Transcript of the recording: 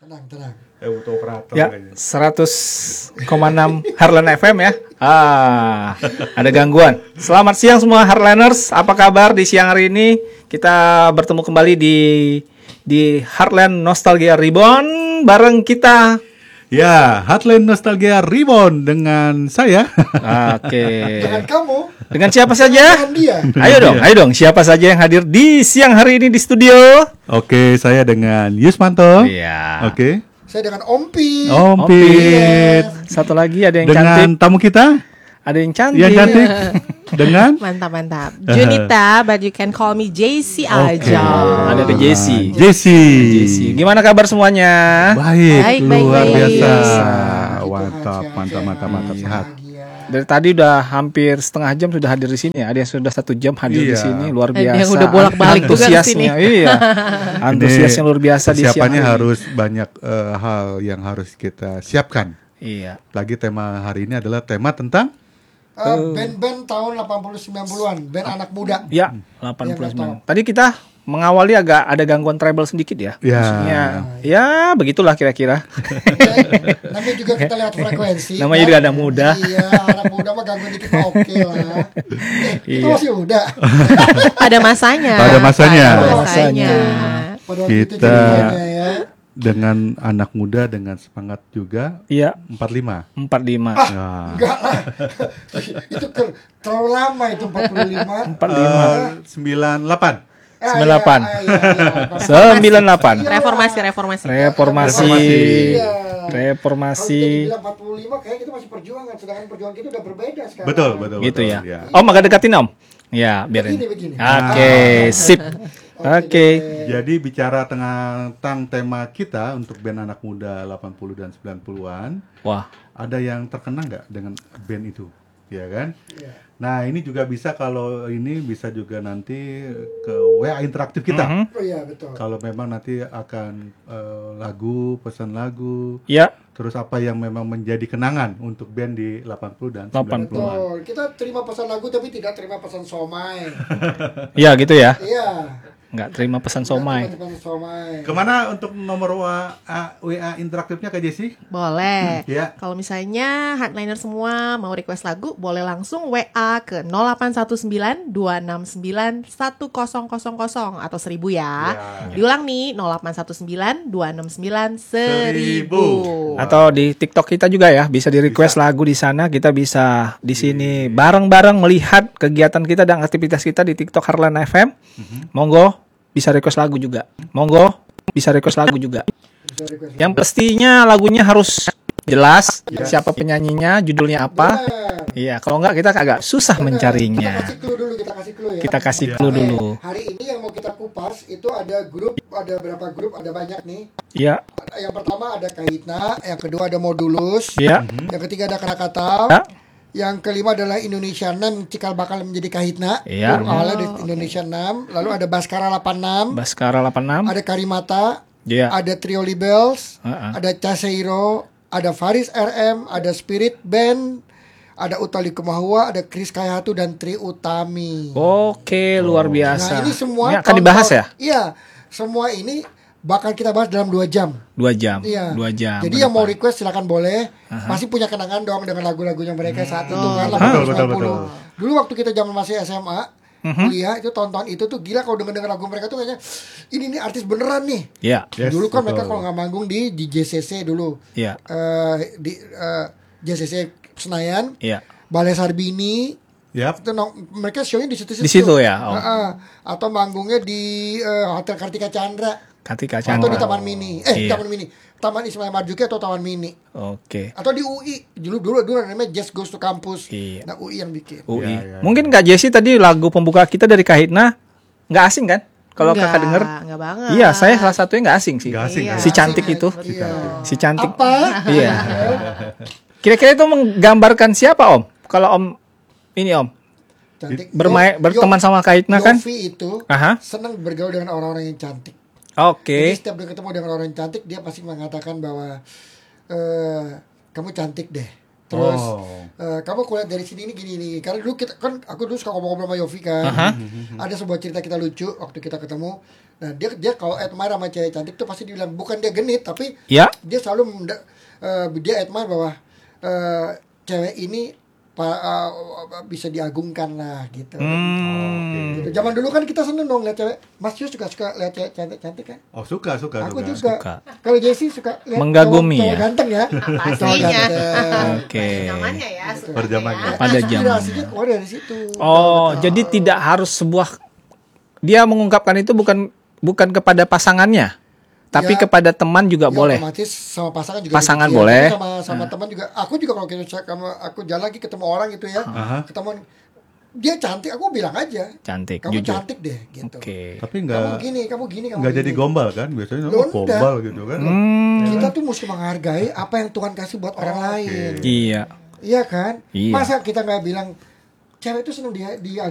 Tenang. Butuh operator Ya, kayaknya. 100,6 Heartland FM ya. Ada gangguan. Selamat siang semua Heartlanders. Apa kabar di siang hari ini? Kita bertemu kembali di Heartland Nostalgia Reborn bareng kita. Ya, Heartland Nostalgia Reborn dengan saya. Oke. Dengan kamu. Dengan siapa saja? Dengan dia. Ayo dong. Siapa saja yang hadir di siang hari ini di studio? Oke, saya dengan Yusmanto. Iya. Oke. Saya dengan Ompi. Ompit. Satu lagi ada yang Dengan cantik. tamu kita Ada yang cantik. yang cantik dengan Mantap. Junita, but you can call me JC Oke. aja. Ada ke Jessie. Jessie. Gimana kabar semuanya? Baik, luar baik. biasa. Gitu, Mantap, sehat. Dari tadi udah hampir setengah jam sudah hadir di sini ya. Ada yang sudah 1 jam hadir di Iya. sini, luar Ada biasa. yang udah bolak-balik juga ke sini. Antusiasnya, iya. Antusiasnya luar biasa di siang Siapanya hari ini. harus banyak hal yang harus kita siapkan. Iya. Lagi tema hari ini adalah tema tentang Band-band tahun 80-90-an. Band anak muda. Ya, Yang nggak tahu. 89. Tadi kita mengawali agak ada gangguan treble sedikit ya. Ya. Maksudnya, ya begitulah kira-kira. Namanya juga kita lihat frekuensi. Namanya juga anak muda. Iya, anak muda mah gangguan dikit mah oke lah. Kita Iya. masih muda. Pada masanya. Pada masanya. Pada masanya. Pada waktu itu Kita- jadinya ya. dengan anak muda dengan semangat juga Iya, 45. 45. Nah, Enggak lah. Itu terlalu lama itu 45. 45. 98. 98. Iya. 98. Reformasi. Reformasi. Iya. Reformasi. Kalau kita bilang 45 kayaknya itu masih perjuangan, sedangkan perjuangan kita udah berbeda sekarang. Betul. Gitu betul, ya. Om agak dekatin Om. Ya, biarin. Begini. Oke, sip. Oke. Jadi bicara tentang tema kita untuk band anak muda 80 dan 90-an, Wah, ada yang terkenang nggak dengan band itu? Ya kan? Iya. Nah, ini juga bisa kalau ini bisa juga nanti ke WA interaktif kita. Mhm. Oh iya, betul. Kalau memang nanti akan lagu, pesan lagu, ya, terus apa yang memang menjadi kenangan untuk band di 80 dan 80. 90-an. Betul. Kita terima pesan lagu tapi tidak terima pesan somai. ya gitu ya. Iya. Nggak terima pesan somai. Nggak terima pesan somai. Kemana untuk nomor WA interaktifnya Kak Jessi? Boleh. Ya. Kalau misalnya hardliner semua mau request lagu, boleh langsung WA ke 0819 269 1000 atau 1000 ya. Ya. Diulang nih, 0819 269 1000. Atau di TikTok kita juga ya, bisa di request lagu di sana. Kita bisa di sini bareng-bareng melihat kegiatan kita dan aktivitas kita di TikTok Heartland FM. Monggo bisa request lagu juga. Bisa request Yang pastinya lagunya harus jelas, siapa penyanyinya, judulnya apa. Benar. Iya, kalau nggak kita agak susah Benar. mencarinya. Kita kasih clue ya. Kita kasih clue dulu. Hari ini yang mau kita kupas itu ada berapa grup, ada banyak nih. Iya, Yang pertama ada Kahitna, yang kedua ada Modulus, iya. yang ketiga ada Krakatau, Ya. yang kelima adalah Indonesia 6 cikal bakal menjadi Kahitna. Iya. Awalnya dari Indonesia 6, lalu ada Baskara 86, Baskara 86. ada Karimata, Iya. ada Trio Libels, Heeh. ada Caseiro, ada Faris RM, ada Spirit Band, ada Utali Kumahua, ada Chris Kayahatu dan Tri Utami. Oke, luar biasa. Nah, ini semua Ini akan dibahas ya? Iya, semua ini bakal kita bahas dalam 2 jam. 2 jam. Iya. 2 jam. Jadi yang mau request silakan boleh. Pasti punya kenangan dong dengan lagu-lagunya mereka saat itu kan. Betul. Dulu waktu kita zaman masih SMA, kuliah itu tahun-tahun itu tuh gila kalau denger lagu mereka tuh kayaknya ini nih artis beneran nih. Iya. Yes, Dulu kan betul. mereka kalau nggak manggung di JCC dulu. Iya. Di JCC Senayan, Iya. Balai Sarbini. Yap. Itu mereka show-nya di situ-situ. Di situ ya? Oh. Atau manggungnya di Hotel Kartika Chandra. Katika Atau di Chandra. Taman Mini. Iya. Taman Mini. Taman Ismail Marzuki atau Taman Mini. Oke. Atau di UI. Dulu namanya Just Goes to Campus. Iya. Nah, UI yang bikin. UI. Ya. Mungkin Kak Jessi tadi lagu pembuka kita dari Kahitna nggak asing kan? Kalau Kakak denger. Enggak banget. Iya, saya salah satunya nggak asing sih. Nggak asing, Iya. Si cantik Asing, itu. iya. Si cantik. Apa? Iya. Kira-kira itu menggambarkan siapa Om? Kalau Om ini Om Cantik. berteman sama Kahitna kan? Yofi itu Aha. senang bergaul dengan orang-orang yang cantik. Oke. Jadi setiap dia ketemu dengan orang yang cantik, dia pasti mengatakan bahwa kamu cantik deh. Terus kamu kulihat dari sini ini gini nih. Karena dulu aku dulu suka ngobrol-ngobrol sama Yofi kan. Ada sebuah cerita kita lucu waktu kita ketemu. Nah dia kalau admire sama cewek cantik tuh pasti dibilang bukan dia genit, tapi Ya. dia selalu dia admire bahwa cewek ini bisa diagungkan lah gitu. Gitu. Zaman dulu kan kita seneng dong lihat cewek. Mas Yus suka lihat cewek cantik kan? Oh, suka. Aku juga. Suka. Kalau Jessie suka lihat Mengagumi cowok ya? ganteng ya. Cowok Pastinya. ganteng. Oke. Zamannya ya. sukanya. Pada zamannya. Pada Inspirasinya keluar dari situ. Oh, jadi tidak harus sebuah dia mengungkapkan itu bukan kepada pasangannya, tapi Ya. kepada teman juga Ya, boleh. otomatis sama pasangan juga Pasangan demikian. boleh. Sama teman juga. Aku juga kalau aku jalan lagi ketemu orang gitu ya. Ketemu dia cantik, aku bilang aja. Cantik, Kamu jujur. cantik deh gitu. Oke. Tapi Kamu gini. nggak jadi gini. gombal kan? Biasanya Loh, gombal gitu kan. Kita tuh mesti menghargai apa yang Tuhan kasih buat orang lain. Iya. Iya kan? Iya. Masa kita nggak bilang cewek itu seneng dia